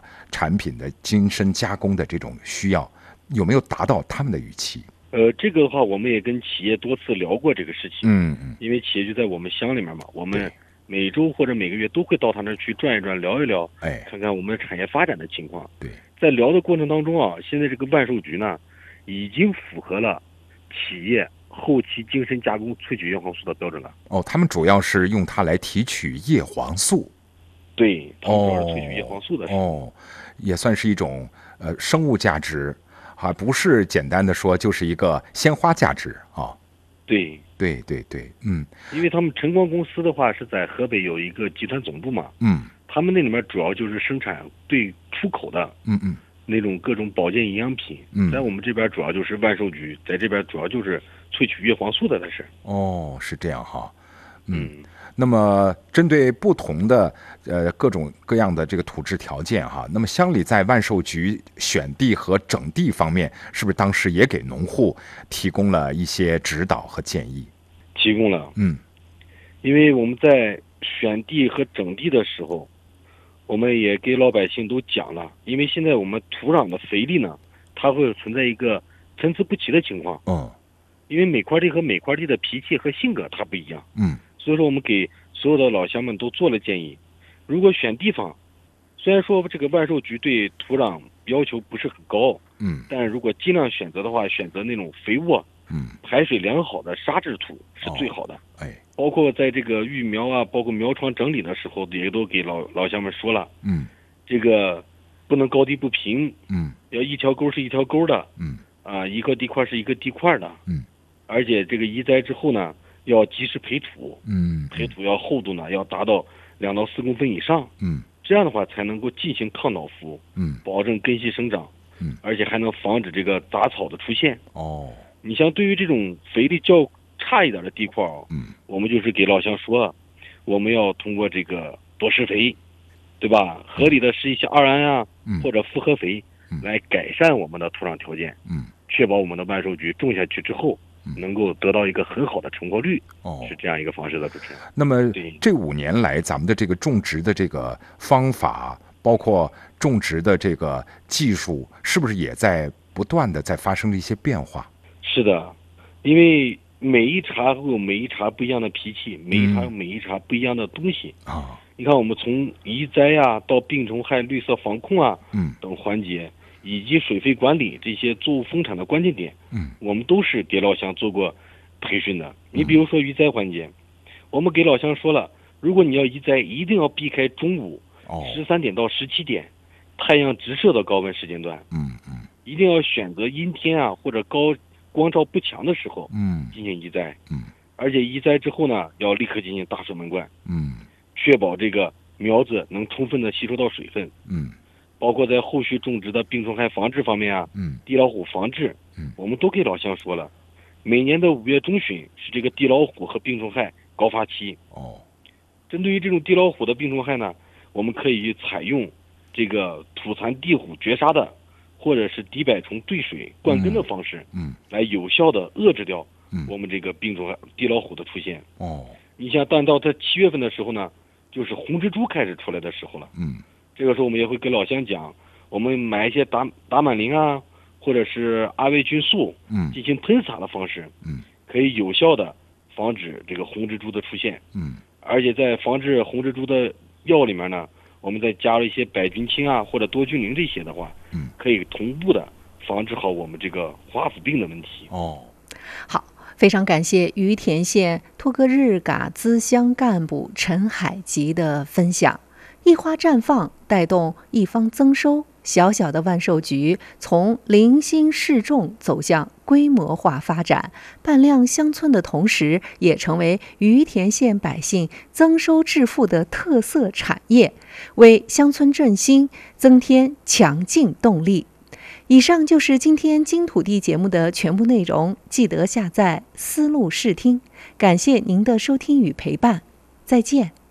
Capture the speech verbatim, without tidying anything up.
产品的精深加工的这种需要，有没有达到他们的预期？ 呃，这个的话，我们也跟企业多次聊过这个事情。 嗯嗯， 因为企业就在我们乡里面嘛，我们每周或者每个月都会到他那儿去转一转，聊一聊， 哎， 看看我们产业发展的情况。 对， 在聊的过程当中啊，现在这个万寿菊呢，已经符合了企业后期精深加工萃取叶黄素的标准了。 哦，他们主要是用它来提取叶黄素。 对，他们主要是萃取叶黄素的时候， 哦，也算是一种呃生物价值。还不是简单的说就是一个鲜花价值啊。 对对对对，嗯， 因为他们晨光公司的话是在河北有一个集团总部嘛， 嗯， 他们那里面主要就是生产对出口的， 嗯嗯， 那种各种保健营养品， 嗯， 在我们这边主要就是万寿菊，在这边主要就是萃取叶黄素的，它是。 哦，是这样哈，嗯。嗯，那么针对不同的呃各种各样的这个土质条件哈，那么乡里在万寿菊选地和整地方面，是不是当时也给农户提供了一些指导和建议？ 提供了， 嗯， 因为我们在选地和整地的时候，我们也给老百姓都讲了，因为现在我们土壤的肥力呢，它会存在一个参差不齐的情况。 嗯， 因为每块地和每块地的脾气和性格它不一样。 嗯。 所以说，我们给所有的老乡们都做了建议。如果选地方，虽然说这个万寿菊对土壤要求不是很高， 嗯， 但如果尽量选择的话，选择那种肥沃、 嗯， 排水良好的沙质土是最好的。 哦、哎， 包括在这个育苗啊，包括苗床整理的时候，也都给老老乡们说了。 嗯， 这个不能高低不平。 嗯， 要一条沟是一条沟的。 嗯， 啊，一个地块是一个地块的。 嗯， 而且这个移栽之后呢，要及时培土， 嗯， 培土要厚度呢要达到两到四公分以上， 嗯， 这样的话才能够进行抗倒伏， 嗯， 保证根系生长， 嗯， 而且还能防止这个杂草的出现。 哦， 你像对于这种肥力较差一点的地块啊， 嗯， 我们就是给老乡说，我们要通过这个多施肥，对吧？合理的施一些二氨啊， 嗯， 或者复合肥， 嗯， 来改善我们的土壤条件， 嗯， 确保我们的万寿菊种下去之后。能够得到一个很好的成活率， 哦， 是这样一个方式的，主持人。 那么这五年来，咱们的这个种植的这个方法，包括种植的这个技术，是不是也在不断的在发生了一些变化？ 是的，因为每一茬会有每一茬不一样的脾气，每一茬有每一茬不一样的东西啊、嗯。 你看，我们从移栽啊，到病虫害、绿色防控啊， 嗯， 等环节。以及水费管理这些作物丰产的关键点， 嗯， 我们都是给老乡做过培训的。你比如说移栽环节，我们给老乡说了，如果你要移栽，一定要避开中午十三点到十七点，太阳直射的高温时间段， 嗯嗯， 一定要选择阴天啊或者高光照不强的时候， 嗯， 进行移栽， 嗯， 而且移栽之后呢，要立刻进行大水漫灌， 嗯， 确保这个苗子能充分的吸收到水分， 嗯。 包括在后续种植的病虫害防治方面啊， 嗯， 地老虎防治， 嗯， 我们都给老乡说了，每年的五月中旬是这个地老虎和病虫害高发期。 哦， 针对于这种地老虎的病虫害呢，我们可以采用这个土残地虎绝杀的，或者是敌百虫对水灌根的方式， 嗯， 来有效的遏制掉我们这个病虫害、地老虎的出现。 哦， 你像，但到它七月份的时候呢，就是红蜘蛛开始出来的时候了。 嗯。 这个时候我们也会跟老乡讲，我们买一些达达满灵啊，或者是阿维菌素， 嗯， 进行喷洒的方式， 嗯， 可以有效的防止这个红蜘蛛的出现， 嗯， 而且在防治红蜘蛛的药里面呢，我们再加了一些百菌清啊或者多菌灵这些的话， 嗯， 可以同步的防治好我们这个花腐病的问题。 哦， 好。非常感谢于田县托格日嘎资乡干部陈海吉的分享。一花绽放，带动一方增收，小小的万寿菊从零星试种走向规模化发展，扮亮乡村的同时，也成为于田县百姓增收致富的特色产业，为乡村振兴增添强劲动力。以上就是今天金土地节目的全部内容，记得下载思路试听。感谢您的收听与陪伴，再见。